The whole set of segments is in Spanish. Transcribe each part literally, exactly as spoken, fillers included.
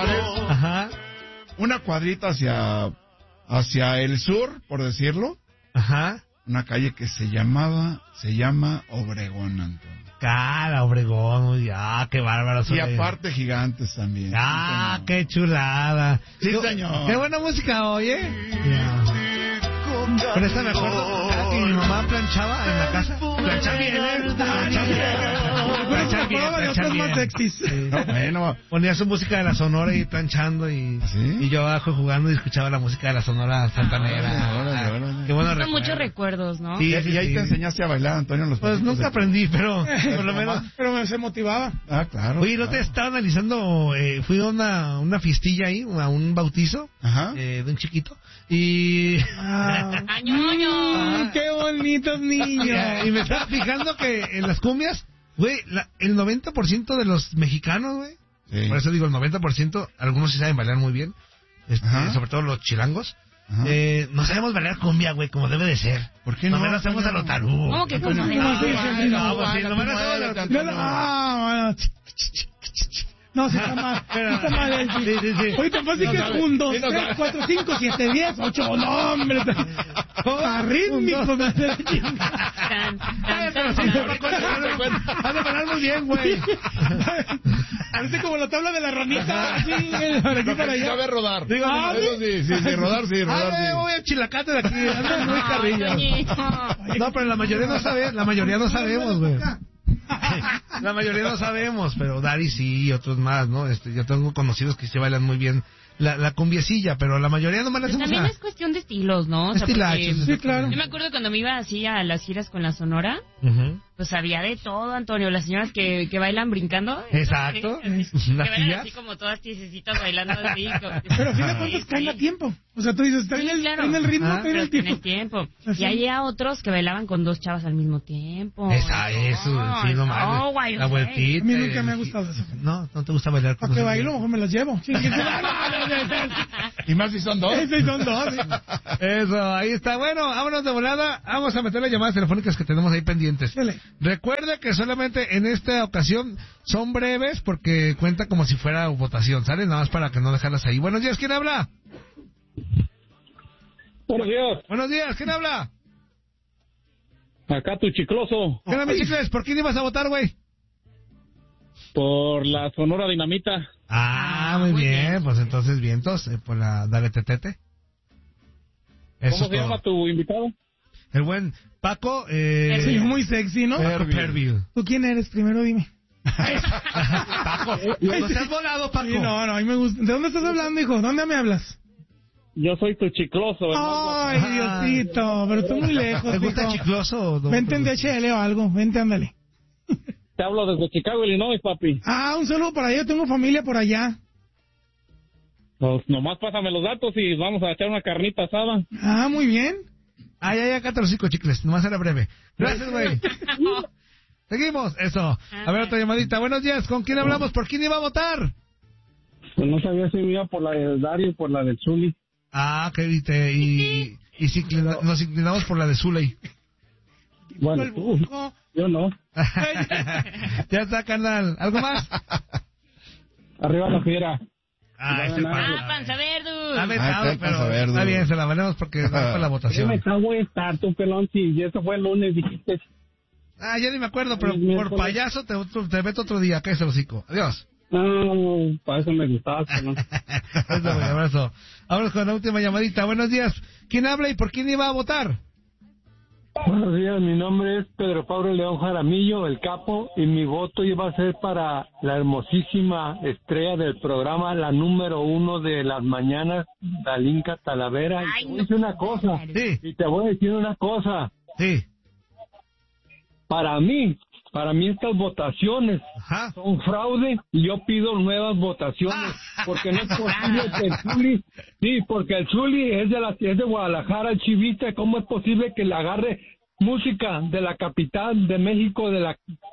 Juárez. Ajá. Una cuadrita hacia, hacia el sur, por decirlo. Ajá. Una calle que se llamaba, se llama Obregón, Antonio. Cara, Obregón, ah, qué bárbaro. Y aparte Gigantes también. Ah, sí, qué chulada. Sí, señor. Qué buena música, oye. Yeah. Pero esta me acuerdo que mi mamá planchaba en la casa. Planchaba bien, ¿eh? Planchaba bien. Planchaba bien, planchaba bien. Más sexys. Sí. No, bueno. Ponía su música de la Sonora y planchando y, ¿Sí? y yo abajo jugando y escuchaba la música de la Sonora Santanera. Órale, órale. Qué bueno Son recuerdo. muchos recuerdos, ¿no? Sí, Y, sí, y ahí sí. te enseñaste a bailar, Antonio, los Pues pasitos nunca de- aprendí, pero por lo menos. Pero me, se motivaba. Ah, claro. Oye, no claro. te estaba analizando, eh, fui a una, una fiestilla ahí, a un bautizo Ajá. eh, de un chiquito y... Ah, ¡Añoño! mm, ¡Qué bonitos niños! y me estaba fijando que en las cumbias, güey, la- el noventa por ciento de los mexicanos, güey, Sí. por eso digo el noventa por ciento, algunos sí saben bailar muy bien, este, Ajá. sobre todo los chilangos, Ajá. eh, no sabemos bailar cumbia, güey, como debe de ser. ¿Por qué no? Nomás lo hacemos a lo tarugo. ¿Cómo que como de- No, sí, sí, sí, No, no. pues sí, nomás lo hacemos a lo No, no, ah, bueno. No, sí está mal. Sí está mal. el- Sí, sí, sí. Ahorita fácil No que sabe. es un, dos, Sí, no tres, sabe. cuatro, cinco, siete, diez, ocho, no, hombre. Arrítmico me hace la chingada. Tan, tan, Cállate, tan, los tan. hijos, Paco, has de bailar muy bien, güey. Parece como la tabla de la ranita, así, eh, para aquí para allá. Sabe rodar. Digo, Ah, Eso sí, sí, sí, rodar sí, Ah, rodar güey, sí. voy a chilacate de aquí, andan muy Ay, carrillas. Toñito. No, pero la mayoría no sabe, la mayoría no sabemos, güey. La mayoría no sabemos, pero Dari sí y otros más, ¿no? Este, yo tengo conocidos que se bailan muy bien la, la cumbiecilla, pero la mayoría no me la Pues hacemos también a... es cuestión de estilos, ¿no? O sea, Estilachos, porque Sí, claro. yo me acuerdo cuando me iba así a las giras con la Sonora, Ujú. pues había de todo, Antonio. Las señoras que, que bailan brincando. Exacto. Sí, así, Las que bailan tías. así como todas tiesecitas bailando así. con- Pero a fin de Sí, cuentas caen a sí. tiempo. O sea, tú dices, traen Sí, el, claro. traen el ritmo, Ah, traen Pero el tienes tiempo. tiempo. Así. Y había otros que bailaban con dos chavas al mismo tiempo. Esa, eso, sí, no mames. No, guay, La güey. vueltita. A mí nunca el- me ha gustado eso. No, no te gusta bailar con ¿Para qué los bailo? Mejor me las llevo. Chingues. Y más si son dos. Esos son dos. sí. Eso, ahí está. Bueno, vámonos de volada. Vamos a meter las llamadas telefónicas que tenemos ahí pendientes. Dale. Recuerde que solamente en esta ocasión son breves porque cuenta como si fuera votación, ¿sale? Nada más para que no dejarlas ahí. Buenos días, ¿quién habla? Buenos días, Buenos días, ¿quién habla? acá tu chicloso, ¿Qué onda, mis chicles? ¿Por quién ibas a votar, güey? por la Sonora Dinamita. Ah, Ah, muy muy bien. bien. Pues entonces vientos eh, por la Dale Tetete. Eso ¿Cómo es se todo. llama tu invitado? El buen Paco. Eh, Sí, muy sexy, ¿no? Paco Perville. ¿Tú quién eres? Primero dime. Paco, no seas volado, Paco. Sí, no, no, a mí me gusta. ¿De dónde estás hablando, hijo? ¿Dónde me hablas? Yo soy tu chicloso. el más guapo. Ay, Diosito, pero tú muy lejos, ¿Te gusta hijo. chicloso? o no? Vente en D H L o algo, vente, ándale. Te hablo desde Chicago, Illinois, papi. Ah, un saludo para allá, yo tengo familia por allá. Pues nomás pásame los datos y vamos a echar una carnita asada. Ah, muy bien. Ay, ay, acá te los cinco chicles. Nomás era breve. Gracias, güey. Seguimos. Eso. A ver, otra llamadita. Buenos días. ¿Con quién hablamos? ¿Por quién iba a votar? Pues no sabía si me iba por la de Dario o por la del Zuli. Ah, que viste. Y, y se inclina- nos inclinamos por la de Zuley. Bueno, El tú, bujo. yo no. Ya está, carnal. ¿Algo más? Arriba la fiera. Ah, este Ah, panza verde. Está Ah, vetado, está el pero panza verde. está bien, se la valemos porque va para la ¿Qué votación. me cago en estar, tu pelón? Si eso fue el lunes, dijiste. Ah, ya ni me acuerdo, pero El por miércoles. payaso te, te meto otro día. Cállate el hocico. Adiós. No, para eso me gustaba, pelón. Eso, güey, abrazo. Vámonos con la última llamadita. Buenos días. ¿Quién habla y por quién iba a votar? Buenos días, mi nombre es Pedro Pablo León Jaramillo, el capo, y mi voto iba a ser para la hermosísima estrella del programa, la número uno de las mañanas, Dalinka Talavera. Ay, Y te voy a no. decir una cosa, Sí, y te voy a decir una cosa, sí. para mí, para mí estas votaciones Ajá. son fraude y yo pido nuevas votaciones, porque no es posible que el Zuli, sí, porque el Zuli es de la es de Guadalajara, el Chivita, ¿cómo es posible que le agarre música de la capital de México, de la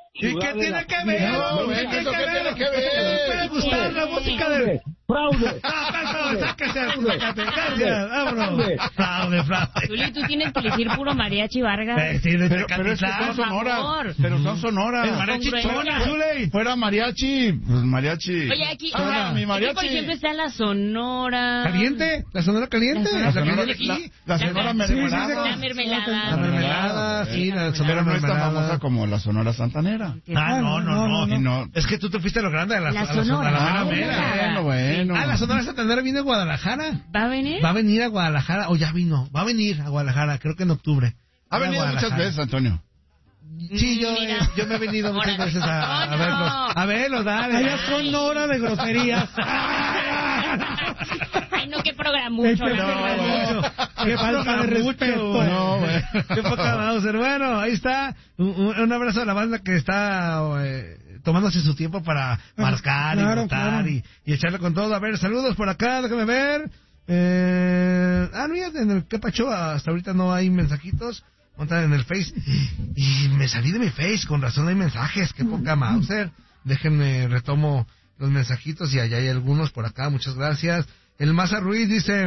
¿Y qué tiene que ver? No, ¿Qué ¿eso tiene qué que ver? tiene que ver? ¿Puede gustar la música de... ¡Fraude! ¡No, sáquese! ¡Gracias! ¡Vámonos! ¡Fraude, fraude! Zuli, tú tienes que elegir puro mariachi Vargas. Eh, sí, de Pero, pero es que Tecatitlán. son por sonoras. favor. Pero son sonoras. El mariachi Congruencia. chona, Zuli. Fuera mariachi, pues mariachi. Oye, aquí, Ah, ajá, mi aquí, mariachi. por ejemplo, está la Sonora. ¿Caliente? ¿La sonora caliente? La La sonora- sonora, caliente la, aquí. la sonora La- mermelada. sí, sí, sí, La sí. mermelada. La mermelada, sí, la sonora Pero no es tan mermelada. famosa como la sonora santanera. Ah, no, no, no. Y no. Es que tú te fuiste a lo grande de la, La a la Sonora. a la Ah, mera mera. bueno, bueno. Ah, la Sonora Santanera viene a Guadalajara. ¿Va a venir? Va a venir a Guadalajara, o ya vino. Va a venir a Guadalajara, creo que en octubre. Ha Va a venido muchas Guadalajara. veces, Antonio. Sí, yo, Mira. eh, yo me he venido muchas Órale. veces a, a No, no. verlos. A verlos, dale. Allá son hora de groserías. Ay, no, qué programa Ey, mucho. pero la qué verdad. mucho. Qué falta de respeto. No, güey. Qué poca Mauser. Bueno, ahí está. Un, un abrazo a la banda que está eh, tomándose su tiempo para marcar Claro, y votar claro. y, y echarle con todo. A ver, saludos por acá, déjame ver. Eh, ah, mira, en el que pacho, hasta ahorita no hay mensajitos. Montan en el Face. Y me salí de mi Face, con razón hay mensajes. Qué poca Mauser. Déjenme, retomo los mensajitos y allá hay algunos por acá. Muchas gracias. El Maza Ruiz dice...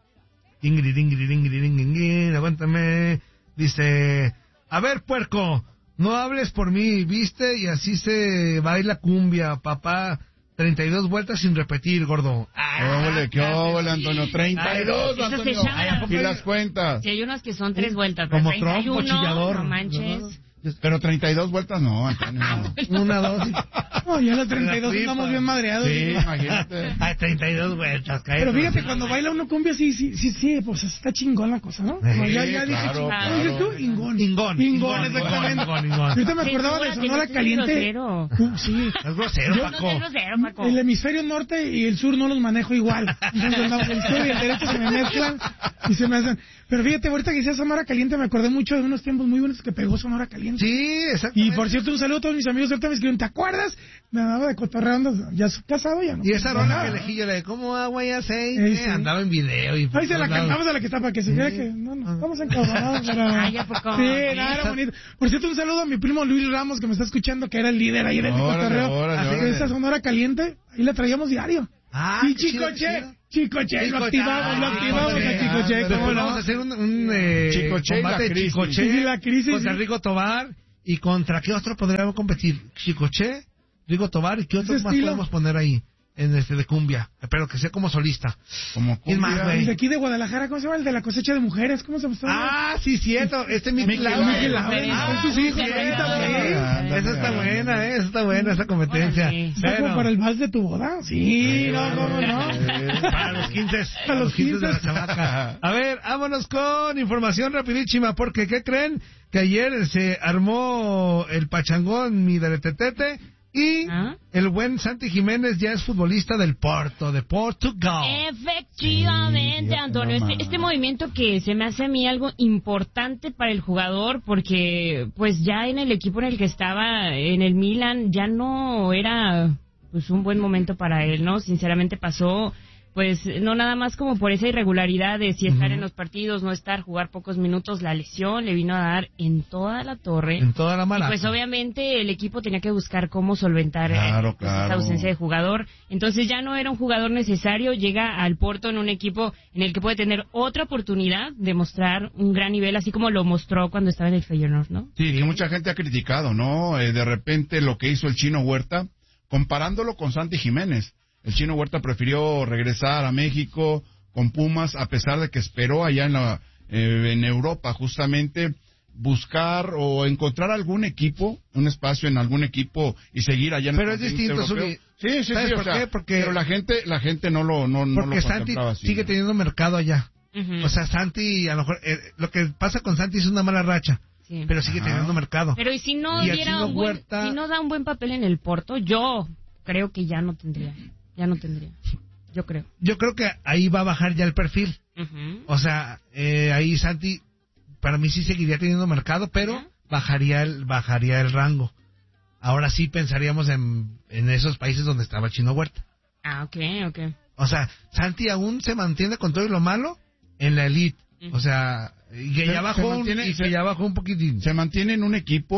Ingrid, Ingrid, Ingrid, Ingrid, Ingrid, aguántame. Dice, a ver, puerco, no hables por mí, ¿viste? Y así se baila cumbia, papá. treinta y dos vueltas sin repetir, gordo. ¡Qué óvole, qué óvole, Antonio! treinta y dos, Eso se Antonio. llama- Y las cuentas. Si hay unos que son tres vueltas, pero Como treinta y trompo, uno, chillador. no manches. Pero treinta y dos vueltas no, Antonio. no. Una, dos y... No, ya a los treinta y dos estamos bien madreados. Sí, imagínate. Ay, treinta y dos vueltas, cállate. Pero fíjate, cuando baila uno cumbia, sí, sí, sí, sí, pues está chingón la cosa, ¿no? Como ya, ya dije, claro, chingón. claro. ¿Dices tú? Ingón. Ingón, Ingón, ingón, exactamente. ingón, ingón. Ahorita me acordaba de Censúrate, Sonora no seas Caliente. grosero. Uh, sí. Es grosero, Yo- No Paco. seas grosero, Paco. El hemisferio norte y el sur no los manejo igual. Entonces, no, el sur y el derecho se me mezclan y se me hacen. Pero fíjate, ahorita que decía Sonora Caliente, me acordé mucho de unos tiempos muy buenos que pegó Sonora Caliente. Sí, exacto. Y por cierto, un saludo a todos mis amigos. Ahorita me escribieron, ¿te acuerdas? Me andaba de cotorreando. Ya soy casado, ya no. Y esa rola Ajá. que elegí yo, la de como agua y aceite, Eh, sí. andaba en video y... por Ahí se la todos lados. cantamos a la que está para que se vea que no, no, estamos encabronados. Pero... Ay, ¿a poco? Sí, nada, era bonito. Por cierto, un saludo a mi primo Luis Ramos que me está escuchando, que era el líder ahí de mi Órale, cotorreo. órale, Así que órale. esa Sonora Caliente, ahí la traíamos diario. Ah, y qué chido, qué Chicoche, chido. Chicoche, lo Chicoche, activamos, lo ah, activamos a Chicoche. Chicoche, Después ¿cómo vamos a no? hacer un, un eh, Chicoche y combate la de crisis. Chicoche Sí, la crisis, contra sí. Rigo Tobar. ¿Y contra qué otro podríamos competir? Chicoche, Rigo Tobar, ¿y qué otro Ese más estilo. podemos poner ahí? En este de cumbia, pero que sea como solista. Como ¿Quién más, cumbia. güey? De aquí de Guadalajara, ¿cómo se llama? El de la cosecha de mujeres, ¿cómo se llama? Ah, sí, cierto. Este es Mickey Laura. Mickey Laura. Ah, Con sus sí, hijos ahí cierto, también. sí. Ándale, Esa está ándale. buena, eh, esa está buena, esa competencia. Órale. ¿Está como Bueno, para el vals de tu boda? Sí, no, cómo no. para los quince. Para los quince de la quince. chamaca. A ver, vámonos con información rapidísima, porque ¿qué creen? Que ayer se armó el pachangón, mi deretetete, y ¿Ah? el buen Santi Jiménez ya es futbolista del Porto, de Portugal. Efectivamente, Sí, Antonio. no Este, más. este movimiento que se me hace a mí algo importante para el jugador, porque pues ya en el equipo en el que estaba, en el Milan, ya no era pues un buen momento para él, ¿no? Sinceramente pasó, pues no nada más como por esa irregularidad de si estar Ujú. en los partidos, no estar, jugar pocos minutos, la lesión le vino a dar en toda la torre. En toda la Y mala. pues obviamente el equipo tenía que buscar cómo solventar eh, Claro, pues, claro. esa ausencia de jugador. Entonces ya no era un jugador necesario, llega al Porto en un equipo en el que puede tener otra oportunidad de mostrar un gran nivel, así como lo mostró cuando estaba en el Feyenoord, ¿no? Sí, que mucha gente ha criticado, ¿no? Eh, de repente lo que hizo el Chino Huerta, comparándolo con Santi Jiménez. El Chino Huerta prefirió regresar a México con Pumas, a pesar de que esperó allá en, la, eh, en Europa, justamente buscar o encontrar algún equipo, un espacio en algún equipo y seguir allá en Pero el es continente distinto, europeo. Zuli. Sí, sí, ¿Sabes sí, o por sea, qué? Porque- pero la gente, la gente no lo, no, no Porque lo Santi contemplaba así. sigue teniendo mercado allá. Ujú. O sea, Santi, a lo mejor, eh, lo que pasa con Santi es una mala racha, Sí. pero sigue Ajá. teniendo mercado. Pero y si no Y el diera Chino un buen, Huerta- si no da un buen papel en el Porto, yo creo que ya no tendría, ya no tendría, yo creo. Yo creo que ahí va a bajar ya el perfil. Ujú. O sea, eh, ahí Santi, para mí sí seguiría teniendo mercado, pero Ajá. bajaría el, bajaría el rango. Ahora sí pensaríamos en, en esos países donde estaba Chino Huerta. Ah, ok, ok. O sea, Santi aún se mantiene con todo y lo malo en la elite. Ujú. O sea, y que Se- ya se bajó un, mantiene- y que se- ya bajó un poquitín. Se mantiene en un equipo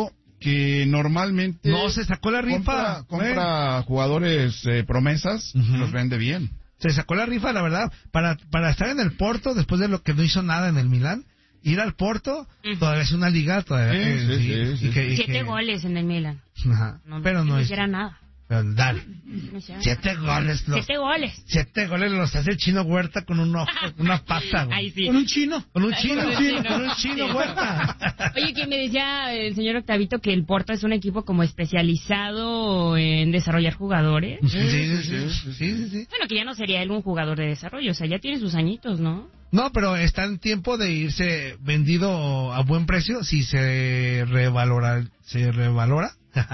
que normalmente... No, se sacó la rifa. Compra, compra jugadores eh, promesas, Uh-huh. los vende bien. Se sacó la rifa, la verdad, para para estar en el Porto, después de lo que no hizo nada en el Milán, ir al Porto, Ujú. todavía es una liga, todavía Sí, que, sí, sí, sí. y que- y Siete que- goles en el Milan. Ajá. No, pero no no es... hiciera nada. pero dale. No hiciera Siete nada. goles, los, Siete goles. siete goles los hace el Chino Huerta con un ojo, una pata, güey. Ahí sí. Con un chino. Con un chino, Con un chino, chino. con un chino Sí. Huerta. Oye, que me decía el señor Octavito que el Porto es un equipo como especializado en desarrollar jugadores. Sí, sí, sí, sí, sí, sí. Bueno, que ya no sería él un jugador de desarrollo, o sea, ya tiene sus añitos, ¿no? No, pero está en tiempo de irse vendido a buen precio si se revalora, se revalora.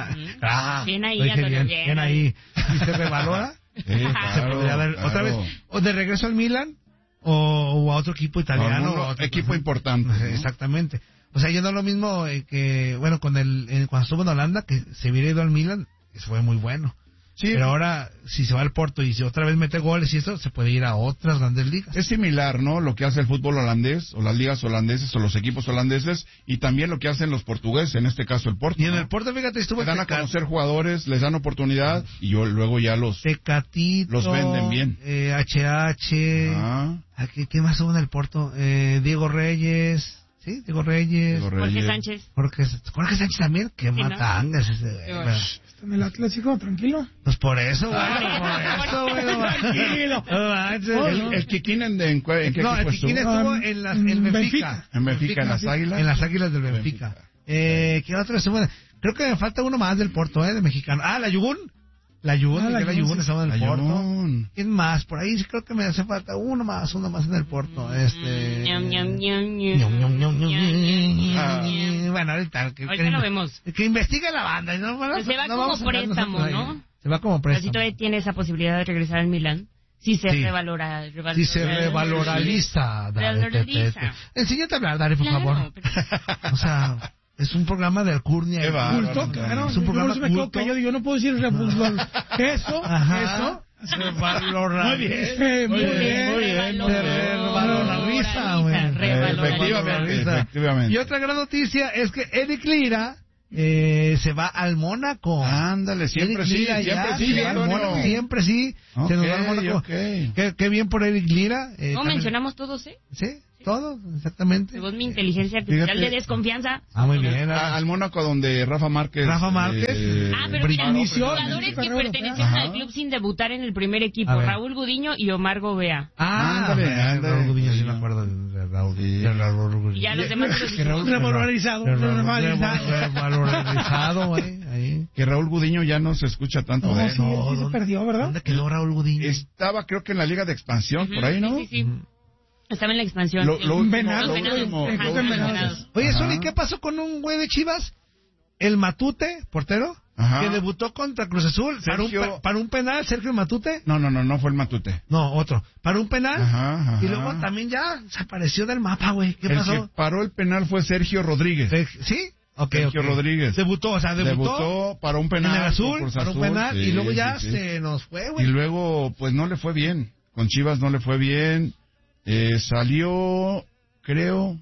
Ah, Bien ahí, lo dije Antonio, bien, bien bien ahí. Si se revalora, Sí, se claro, podría ver claro. otra vez o de regreso al Milan o, o a otro equipo italiano. Algún o a otro- equipo importante, ¿no? Exactamente. O sea, yo no es lo mismo eh, que, bueno, con el eh, cuando estuvo en Holanda, que se hubiera ido al Milan, eso fue muy bueno. Sí, Pero ahora, si se va al Porto y si otra vez mete goles y eso, se puede ir a otras grandes ligas. es similar, ¿no? Lo que hace el fútbol holandés, o las ligas holandesas, o los equipos holandeses, y también lo que hacen los portugueses, en este caso el Porto. Y en ¿no? el Porto, fíjate, estuvo Le dan a Teca- conocer jugadores, les dan oportunidad, y yo luego ya los... Tecatito, Los venden bien. eh, H H, Ah, ¿a ¿qué, qué más hubo en el Porto? Eh, Diego Reyes, ¿sí? Diego Reyes, Diego Jorge Reyes. Sánchez. Jorge, Jorge Sánchez también, qué Sí, ¿no? matangas ese, güey. Qué Bueno, Está en el Atlético, tranquilo. pues por eso, güey, Ah, por eso, güey. no Tranquilo. No manches. El, el Kikín en, en, cue- ¿en qué No, el equipo Kikín estuvo? estuvo Um, en, las, en en Benfica. Benfica. En Benfica, en las Águilas. En las Águilas del Benfica. Benfica. Eh, ¿qué otro estuvo? Creo que me falta uno más del Porto, ¿eh? De mexicano. Ah, la Yugún. La Yugún, Ah, la Miguel la Yugún, Yugún sí. estaba en el Porto. Ayun. ¿Quién más? Por ahí sí creo que me hace falta uno más, uno más en el Porto. Este... Ñam, ñam, ñam, Ñam, ñam, ñam, ñam, ñam, Ah. ñam. Bueno, ahorita. Que, Ahorita que- lo vemos. Que investigue la banda. ¿No? Bueno, Pues se va no como vamos a quedarnos préstamo, por ahí. ¿no? Se va como Pero si préstamo. todavía tiene esa posibilidad de regresar al Milán, si se Sí. revalora, revalora- Si se revaloriza. Dale, te- te- Revaloriza. te- Enséñate a hablar, Dari, por Claro, favor. pero- O sea, es un programa de alcurnia. Qué bárbaro. Culto, claro. Es un Yo programa por eso me quedo culto. callado, yo no puedo decir refútbol. Eso, Ajá. eso. Revalora- Muy bien, eh, muy bien, bien. muy bien. Revaloriza, Revaloriza, güey. revaloriza. Efectivamente, Revaloriza. efectivamente. Y otra gran noticia es que Eric Lira eh, se va al Mónaco. Ándale, siempre Eric sí, Lira siempre ya, sí, se va al Antonio. Mónaco, siempre sí. Se nos va al Ok, Mónaco. ok. Qué, qué bien por Eric Lira. eh, ¿No también- mencionamos todos, eh? Sí, todo, exactamente. Según mi inteligencia artificial Fíjate. de desconfianza. Ah, muy bien. A- al Mónaco donde Rafa Márquez... Rafa Márquez. Ah, pero mira, Inició jugadores en que carrera pertenecieron europea. al Ajá. club sin debutar en el primer equipo, A ver. Raúl Gudiño y Omar Gobea. Ah, Ándale, ándale, ándale. Raúl Gudiño, sí me acuerdo de Raúl. Sí. de Raúl Gudiño. Y ya los demás los Que Raúl- Revalorizado, revalorizado. Revalorizado, güey, ahí. Que Raúl Gudiño ya no se escucha tanto No, de él. sí, sí se ¿dónde- perdió, ¿verdad? ¿Dónde quedó Raúl Gudiño? Estaba creo que en la Liga de Expansión, por ahí, ¿no? Sí, sí, sí. Estaba en la expansión. Lo, sí. lo último, Venado, lo Venados, último, ajá, lo Ajá, último. Venados. Oye, Ajá. Zuli, ¿qué pasó con un güey de Chivas? El Matute, portero, Ajá. que debutó contra Cruz Azul para un, Sergio- pe- para un penal, Sergio Matute. No, no, no, no fue el Matute. No, otro. Para un penal. Ajá, ajá. Y luego también ya desapareció del mapa, güey. ¿Qué el pasó? que paró el penal fue Sergio Rodríguez. Se- ¿Sí? Ok, Sergio ok. Rodríguez. Debutó, o sea, debutó, Debutó para un en penal. el azul, con Cruz para un Azul, penal, sí, y luego ya sí, sí. se nos fue, Y güey. luego, pues no le fue bien. Con Chivas no le fue bien. Eh, salió, creo,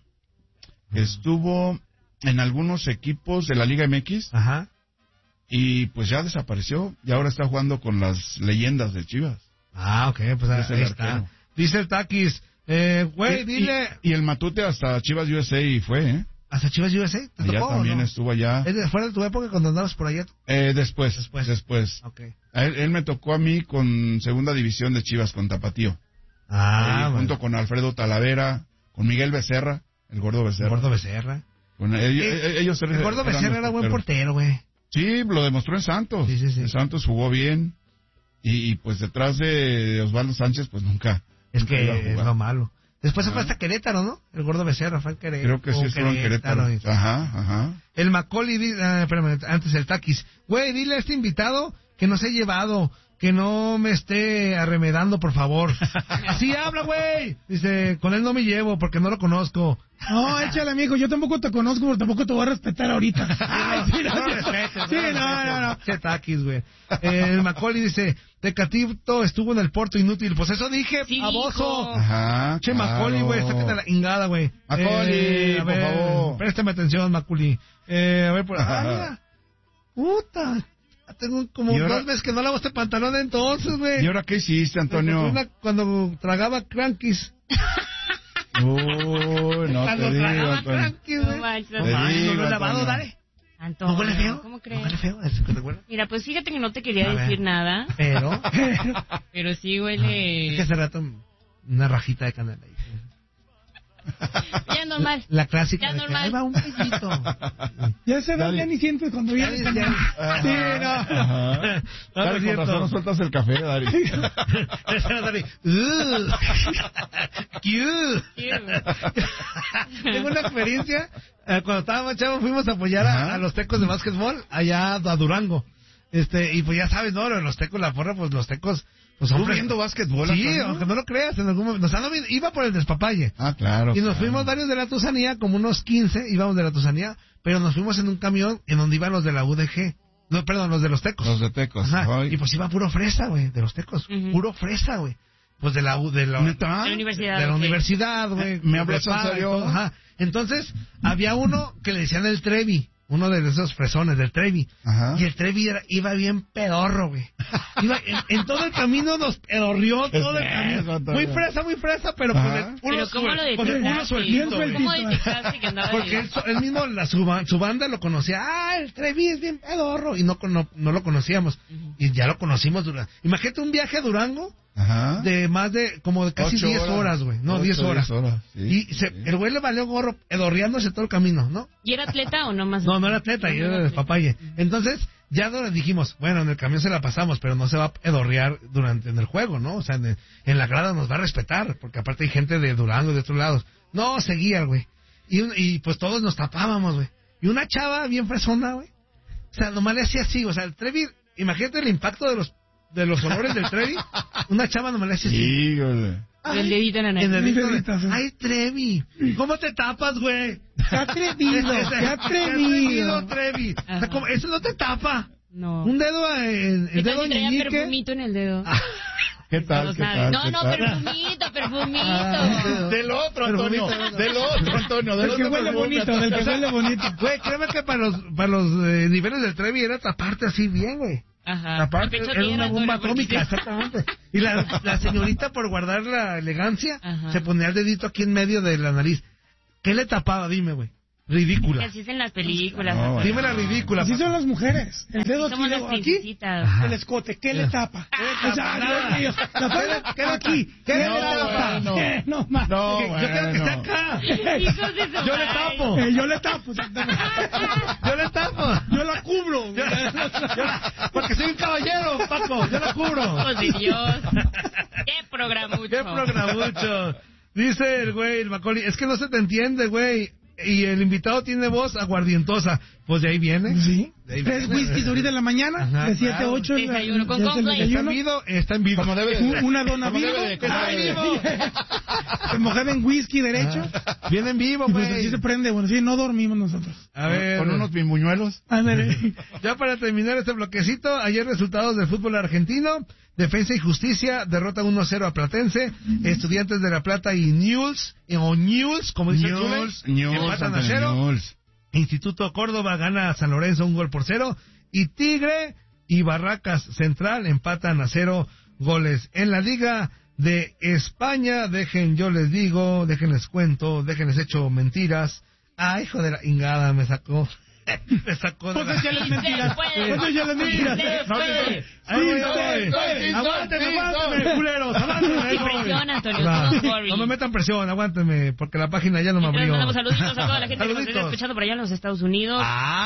estuvo en algunos equipos de la Liga M X Ajá. y pues ya desapareció. Y ahora está jugando con las leyendas de Chivas. Ah, ok, pues Es el ahí está. arquero. Dice el Taquis, eh, güey, Y- dile, Y, y el Matute hasta Chivas U S A y fue, ¿eh? hasta Chivas U S A, ¿te Allá tocó o también no? estuvo allá. ¿Es de fuera de tu época cuando andabas por allá? Eh, después, Después. después. Ok. A Él, él me tocó a mí con segunda división de Chivas, con Tapatío. Ah, Ahí, bueno. junto con Alfredo Talavera, con Miguel Becerra, el gordo El Becerra. Gordo Becerra. Con ellos, Eh, ellos El Gordo eran Becerra los era buen porteros. portero, güey. Sí, lo demostró en Santos. Sí, sí, sí. En Santos jugó bien. Y, y, pues detrás de Osvaldo Sánchez, pues nunca. Es nunca iba a que es jugar. lo malo. Después se Ajá. fue hasta Querétaro, ¿no? El Gordo Becerra fue a Querétaro. Creo que sí estuvo en Querétaro. Ajá, ajá. El Macaulay, di- ah, espérame, antes el Taquis. Güey, dile a este invitado que nos he llevado que no me esté arremedando, por favor. Así habla, güey. Dice, con él no me llevo porque no lo conozco. No, échale, amigo, yo tampoco te conozco, pero tampoco te voy a respetar ahorita. Ay, sí, no, No sí, respeto, sí, no no, no, no. Che taquis, güey. Eh, el Macaulay dice, Tecatito estuvo en el Porto inútil. Pues eso dije, Sí, baboso. dijo. Ajá. Che, claro. Macaulay, güey, sáquete la ingada, güey. Macaulay, Eh, a por ver, favor. Préstame atención, Macaulay. Eh, a ver, por ah, mira. Puta. Tengo como ¿Y ahora? dos veces que no lavo este pantalón entonces, güey. ¿Y ahora qué hiciste, Antonio? Una- cuando tragaba crankies. Uy, no cuando te digo, tragaba Antonio. crankies, No güey. manches, No Te mames, no digo, lo he lavado, Antonio. dale. Antonio, ¿No huele feo? ¿Cómo ¿No crees? huele feo? ¿Es que te huele? Mira, pues fíjate que no te quería A ver. decir nada, Pero, pero sí es que huele... hace rato una rajita de canela ahí. Ya normal. La clásica. Ya de que, normal. ahí va un pesito. Ya se ve, Dale. ya ni siento cuando Ya viene. dice, ya- Sí, no, no. Ajá. No, no Dale, es con cierto. razón no sueltas el café, Dari. Dale. Uh. Cute. Tengo una experiencia. eh, cuando estábamos chavos fuimos a apoyar a, Ajá. a los tecos de básquetbol allá a Durango. Este, y pues ya sabes, ¿no? Los tecos, la porra, pues los tecos, pues son ¿Tú fres- viendo básquetbol, Sí, Antonio? aunque no lo creas, en algún momento. O sea, no vi- iba por el despapalle. Ah, claro. Y nos claro. fuimos varios de la Tusanía, como unos quince, íbamos de la Tusanía, pero nos fuimos en un camión en donde iban los de la U D G. No, perdón, los de los tecos. Los de Tecos. Ajá. Ay. Y pues iba puro fresa, güey, de los tecos. Ujú. Puro fresa, güey. Pues de la U, de la, ¿Neta? De la universidad. de la ok. universidad, güey. ¿Me hablas en Prepa y serio? todo, Ajá. Entonces, había uno que le decían el Trevi, uno de esos fresones del Trevi. Ajá. Y el Trevi era- iba bien pedorro, güey. Iba, en, en todo el camino nos pedorrió todo el es camino. eso, Antonio? Muy fresa, muy fresa, pero con Ajá. el puro Pero ¿cómo lo suel- con el puro detectaste? sueltito, güey. ¿Cómo detectaste que andaba Porque de- él, so- él mismo, la, su, ba- su banda lo conocía. Ah, el Trevi es bien pedorro. Y no, no, no lo conocíamos. Y ya lo conocimos durante. Imagínate un viaje a Durango Ajá. de más de, como de casi Ocho diez horas, güey. No, Ocho, diez horas. sí, Y se, sí. el güey le valió gorro pedorreándose todo el camino, ¿no? ¿Y era atleta o no más? No, no era atleta, y era de papaye. Entonces, ya nos dijimos, bueno, en el camión se la pasamos, pero no se va a pedorrear durante en el juego, ¿no? O sea, en, en la grada nos va a respetar, porque aparte hay gente de Durango y de otros lados. No, seguía el güey. Y, un- y pues todos nos tapábamos, güey. Y una chava bien fresona, güey. O sea, nomás le hacía así, o sea, el Trevi, imagínate el impacto de los de los olores del Trevi. Una chava nomás le hacía así. Sí, güey. El dedito en la nariz. En el dedito de- dedito, sí. Ay, Trevi, ¿cómo te tapas, güey? ¡Qué atrevido! Ese- ¡Qué ¡Qué atrevido! atrevido, Trevi! O sea, Ajá. como, eso no te tapa. No. Un dedo en ¿Qué el tal dedo si traía ñique. perfumito en el dedo? ¿Qué tal? No ¿Qué sabe. tal? No, ¿Qué no, tal? perfumito, perfumito. Ah, Del otro, Antonio. Perfumito. Del otro, Antonio. Del Del que otro huele perfume, bonito, del que Antonio. huele bonito. Güey, créeme que para los, para los eh, niveles del Trevi era taparte así bien, güey. Ajá. Aparte, El pecho era una tierra, bomba Antonio, porque- atómica, exactamente. Y la, la señorita, por guardar la elegancia, Ajá. se ponía el dedito aquí en medio de la nariz. ¿Qué le tapaba? Dime, güey. Ridícula. Así es en las películas. No, Antonio. Dime la ridícula. Así Paco. son las mujeres. El dedo aquí, Somos las luego aquí, princesitas. Ajá. el escote. ¿Qué le tapa? tapa? O sea, Nada. Dios mío, la palma ¿Qué le- aquí. ¿Qué no, le tapa? bueno. ¿Qué? No, más. No, Que- Yo quiero que esté bueno. acá. Hijos de su Yo le madre. tapo. Eh, yo le tapo, exactamente. Yo le tapo. Yo la cubro. Yo- yo- porque soy un caballero, Paco. Yo lo cubro. Hijos de Dios. Qué programucho. Qué programucho. Dice el güey, el Macaulay, es que no se te entiende, güey. Y el invitado tiene voz aguardientosa. Pues de ahí viene. Sí. De ahí Tres viene. whiskies ahorita en la mañana, Ajá, de siete a claro. ocho. Desayuno con ya es el cornflakes. Está en desayuno. vivo, está en vivo. Como debe de ser. Un- Una dona Como vivo. debe de, como Está debe de. vivo. Mojada en whisky derecho. Viene en vivo, Y pues así güey. se prende. Bueno, sí, no dormimos nosotros. A ver. Con unos bimbuñuelos. Ándale. Ya para terminar este bloquecito, ayer resultados del fútbol argentino. Defensa y Justicia derrota uno cero a Platense. Estudiantes de La Plata y Newell's, eh, o Newell's, como dice Newell's, Chule, Newell's, empatan a Antonio, cero. Newell's. Instituto Córdoba gana a San Lorenzo un gol por cero. Y Tigre y Barracas Central empatan a cero goles. En la Liga de España, dejen, yo les digo, déjenles cuento, déjenles echo mentiras. Ah, hijo de la ingada, me sacó. Me sacó de Pues la... ya les Sí mentiras. se puede. Pues ya les mentiras. Sí se puede. Ahí voy, Sí, ahí voy. sí, sí, Aguánteme, sí, aguánteme, sí. culeros, aguánteme. ahí Sin voy. presión, Antonio, Va. don't worry. No me metan presión, aguánteme, porque la página ya no me Entonces, abrió. mandamos saluditos a toda la gente que nos está Saluditos. escuchando por allá en los Estados Unidos.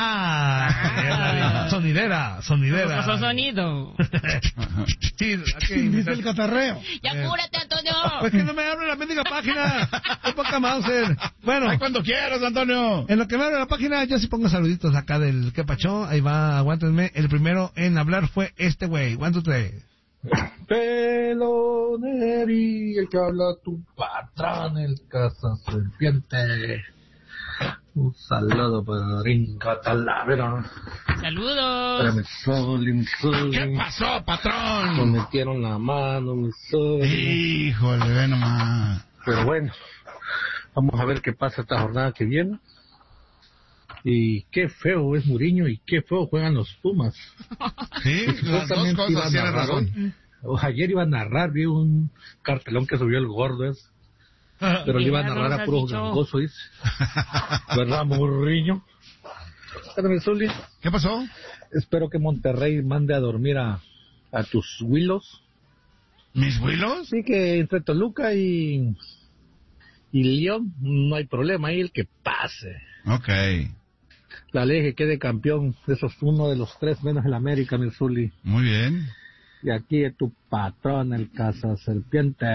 Ah, sonidera, sonidera. Nuestro sonido. Sí, aquí Dice el cotorreo. Ya Eh. cúrate, Antonio. Pues que no me abre la mendiga página. Qué poca Mauser. Bueno, Ay, cuando quieras, Antonio. en lo que me abre la página, yo sí pongo saluditos acá del que pachó. Ahí va, aguántenme. El primero en hablar fue este güey. One, two, three. Peloneri, el que habla tu patrón, el caza serpiente. Un saludo para Rinca Talavera. Saludos. Mi sol, mi sol. ¿Qué pasó, patrón? Me metieron la mano, mi sol. Híjole, ve nomás. Pero bueno, vamos a ver qué pasa esta jornada que viene. Y qué feo es Mourinho y qué feo juegan los Pumas. Sí, las dos cosas tienen razón. Hoy, ayer iba a narrar, vi un cartelón que subió el gordo es. Pero le iba a narrar a puro gangoso, dice. ¿Verdad, Mourinho? ¿Qué pasó? Espero que Monterrey mande a dormir a, a tus Willos. ¿Mis Willos? Sí, que entre Toluca y, y León no hay problema ahí, el que pase. Ok. La ley que quede campeón, eso es uno de los tres menos el América, mi Zuli. Muy bien. Y aquí es tu patrón, el caza serpiente.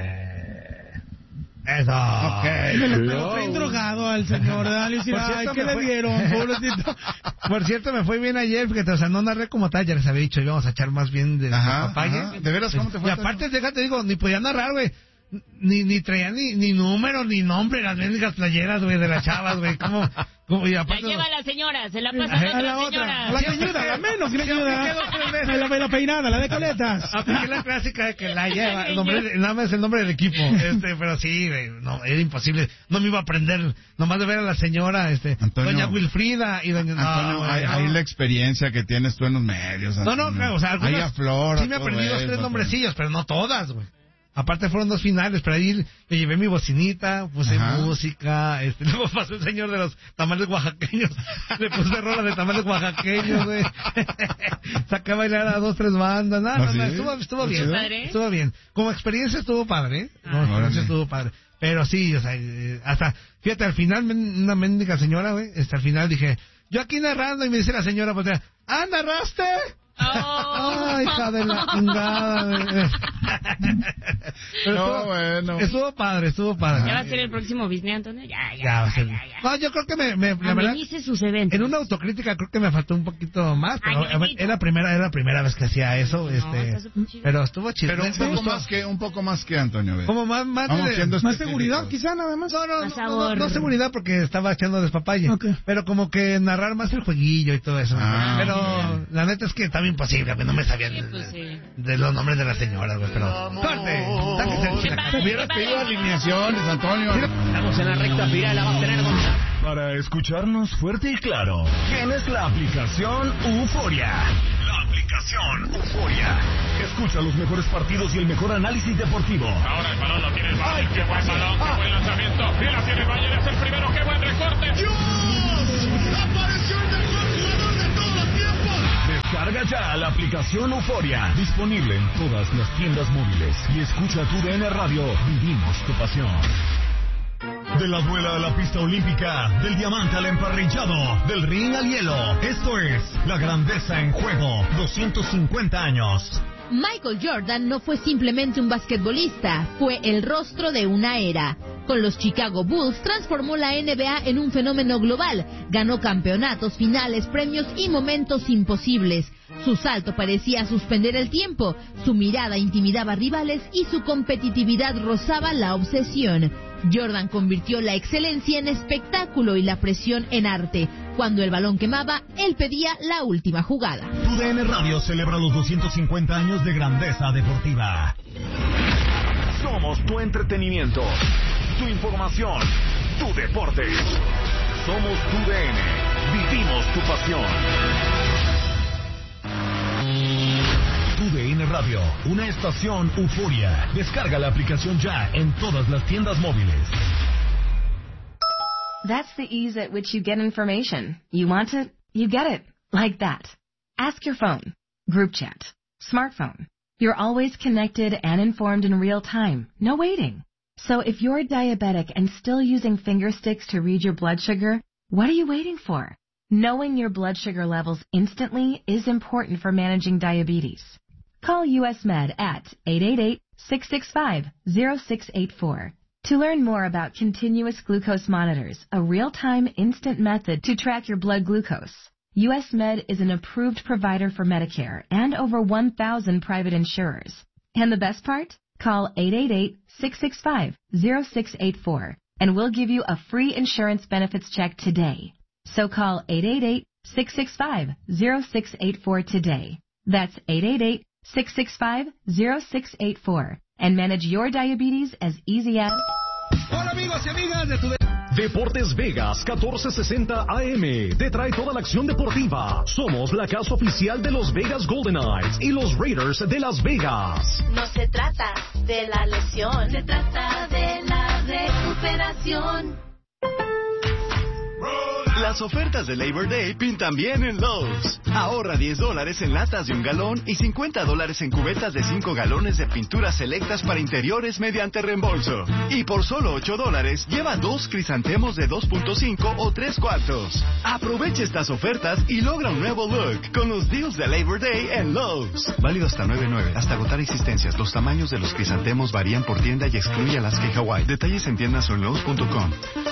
Eso. Ok. Me lo tengo bien drogado al señor. Dale, decir, ay, ¿qué le fue... dieron? Pobrecito. Por cierto, me fue bien ayer, porque o sea, no narré como tal, ya les había dicho, íbamos a echar más bien de papaya. ¿De veras cómo te fue? Y aparte, déjate, digo, ni podía narrar, güey. Ni, ni traían ni, ni número, ni nombre, las mendigas playeras, güey, de las chavas, güey. ¿Cómo? ¿Cómo? Y aparte, la lleva a la señora, se la pasa a, a otra, la otra señora. a la señora, la menos que la señora. Me la, me la peinada, la de coletas. Apliqué la clásica de que la lleva, el nombre, nada más el nombre del equipo, este, pero sí, güey, no, era imposible, no me iba a aprender, nomás de ver a la señora, este, Antonio, doña Wilfrida y doña... Antonio, no, ahí, no. ahí la experiencia que tienes tú en los medios. No, no, claro, o sea, algunas, ahí aflora. Sí me aprendí los tres nombrecillos, pero no todas, güey. Aparte fueron dos finales, pero ahí le llevé mi bocinita, puse Ajá. música, este, luego pasó el señor de los tamales oaxaqueños, le puse rola de tamales oaxaqueños, güey. Saqué a bailar a dos, tres bandas, nada, no, ¿sí? no, estuvo, estuvo bien, padre? estuvo bien. Como experiencia estuvo padre, ¿eh? Como ah, experiencia estuvo padre. Pero sí, o sea, hasta, fíjate, al final, una mendiga señora, güey, hasta al final dije, yo aquí narrando, y me dice la señora, pues, ¿ah, narraste? Oh. Ay, hija de la chingada. Pero no, estuvo, bueno. Estuvo padre, estuvo padre. ¿Ya va a ser el próximo Disney, Antonio? Ya, ya, ya, ya, ya, ya, ya. No, yo creo que me, me la verdad, sus eventos. en una autocrítica creo que me faltó un poquito más, pero Ay, era la primera, era la primera vez que hacía eso, no, este, pero estuvo chido. Pero un poco gustó. más que, un poco más que Antonio. Como más, más, de, más seguridad, quizá nada más. No, no, no, no, no, no seguridad porque estaba echando despapalle, okay. Pero como que narrar más el jueguillo y todo eso. Ah, pero bien. La neta es que estaba imposible, que no me sabían sí, pues sí. de, de los nombres de las señoras, güey, pero corte. Hubieras pedido alineaciones, Antonio. Estamos en la recta final, la va a tener para escucharnos fuerte y claro, tienes la aplicación Euforia. La aplicación Euforia. Escucha los mejores partidos y el mejor análisis deportivo. Ahora el balón lo tiene el Bayern. Qué buen balón, qué buen lanzamiento. Y la tiene el Bayern, es el primero. Qué buen recorte. ¡Dios! ¡Apareció el mejor jugador de todos los tiempos! Descarga ya la aplicación Euforia. Disponible en todas las tiendas móviles. Y escucha tu D N Radio. Vivimos tu pasión. De la duela a la pista olímpica, del diamante al emparrillado, del ring al hielo. Esto es La Grandeza en Juego, doscientos cincuenta años. Michael Jordan no fue simplemente un basquetbolista, fue el rostro de una era. Con los Chicago Bulls transformó la N B A en un fenómeno global, ganó campeonatos, finales, premios y momentos imposibles. Su salto parecía suspender el tiempo, su mirada intimidaba rivales y su competitividad rozaba la obsesión. Jordan convirtió la excelencia en espectáculo y la presión en arte. Cuando el balón quemaba, él pedía la última jugada. Tu D N Radio celebra los doscientos cincuenta años de grandeza deportiva. Somos tu entretenimiento, tu información, tu deporte. Somos tu D N. Vivimos tu pasión. Tu D N Radio, una estación Euforia. Descarga la aplicación ya en todas las tiendas móviles. That's the ease at which you get information. You want it, you get it. Like that. Ask your phone. Group chat. Smartphone. You're always connected and informed in real time. No waiting. So if you're diabetic and still using finger sticks to read your blood sugar, what are you waiting for? Knowing your blood sugar levels instantly is important for managing diabetes. Call U S Med at eight eight eight, six six five, zero six eight four. To learn more about continuous glucose monitors, a real-time instant method to track your blood glucose. U S Med is an approved provider for Medicare and over one thousand private insurers. And the best part? Call eight eight eight, six six five, zero six eight four and we'll give you a free insurance benefits check today. So call eight eight eight, six six five, zero six eight four today. That's eight eight eight, six six five, zero six eight four and manage your diabetes as easy as... Hola amigos y amigas de tu... Deportes Vegas catorce sesenta A M te trae toda la acción deportiva. Somos la casa oficial de los Vegas Golden Knights y los Raiders de Las Vegas. No se trata de la lesión, se trata de la recuperación. Las ofertas de Labor Day pintan bien en Lowe's. Ahorra diez dólares en latas de un galón y cincuenta dólares en cubetas de cinco galones de pinturas selectas para interiores mediante reembolso. Y por solo ocho dólares, lleva dos crisantemos de dos punto cinco o tres cuartos. Aprovecha estas ofertas y logra un nuevo look con los deals de Labor Day en Lowe's. Válido hasta nueve nueve, hasta agotar existencias. Los tamaños de los crisantemos varían por tienda y excluye Alaska y Hawaii. Detalles en tiendas o en Lowe's punto com.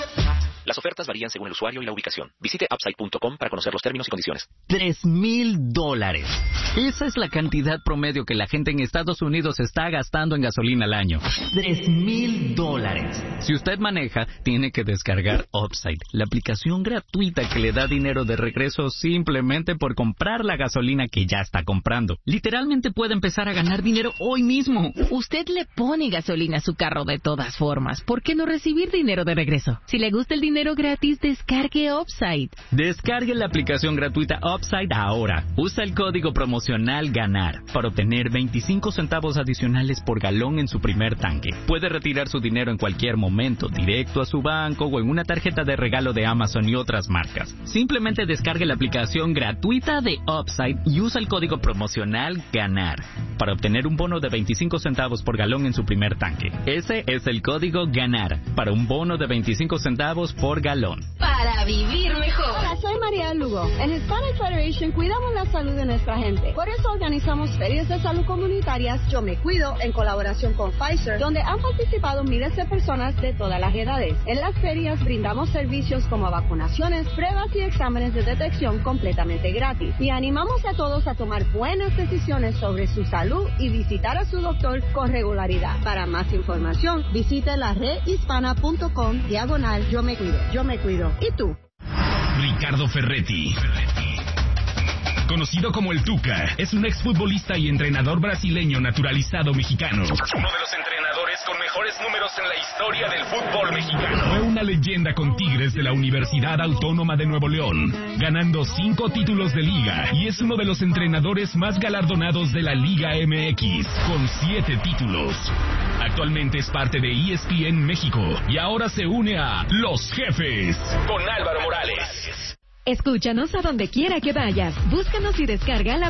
Las ofertas varían según el usuario y la ubicación. Visite upside punto com para conocer los términos y condiciones. Tres mil dólares. Esa es la cantidad promedio que la gente en Estados Unidos está gastando en gasolina al año. Tres mil dólares. Si usted maneja, tiene que descargar Upside, la aplicación gratuita que le da dinero de regreso simplemente por comprar la gasolina que ya está comprando. Literalmente puede empezar a ganar dinero hoy mismo. Usted le pone gasolina a su carro de todas formas. ¿Por qué no recibir dinero de regreso? Si le gusta el dinero gratis, descargue Upside. Descargue la aplicación gratuita Upside ahora. Usa el código promocional GANAR para obtener veinticinco centavos adicionales por galón en su primer tanque. Puede retirar su dinero en cualquier momento, directo a su banco o en una tarjeta de regalo de Amazon y otras marcas. Simplemente descargue la aplicación gratuita de Upside y usa el código promocional GANAR para obtener un bono de veinticinco centavos por galón en su primer tanque. Ese es el código GANAR para un bono de veinticinco centavos por por galón. Para vivir mejor. Hola, soy María Lugo. En Hispanic Federation cuidamos la salud de nuestra gente. Por eso organizamos ferias de salud comunitarias Yo Me Cuido en colaboración con Pfizer, donde han participado miles de personas de todas las edades. En las ferias brindamos servicios como vacunaciones, pruebas y exámenes de detección completamente gratis. Y animamos a todos a tomar buenas decisiones sobre su salud y visitar a su doctor con regularidad. Para más información, visite la red hispana punto com diagonal Yo Me Cuido. Yo me cuido. ¿Y tú? Ricardo Ferretti. Conocido como el Tuca, es un exfutbolista y entrenador brasileño naturalizado mexicano. Uno de los entrenadores con mejores números en la historia del fútbol mexicano. Fue una leyenda con Tigres de la Universidad Autónoma de Nuevo León, ganando cinco títulos de liga, y es uno de los entrenadores más galardonados de la Liga M X, con siete títulos. Actualmente es parte de E S P N México y ahora se une a Los Jefes con Álvaro Morales. Escúchanos a donde quiera que vayas. Búscanos y descarga la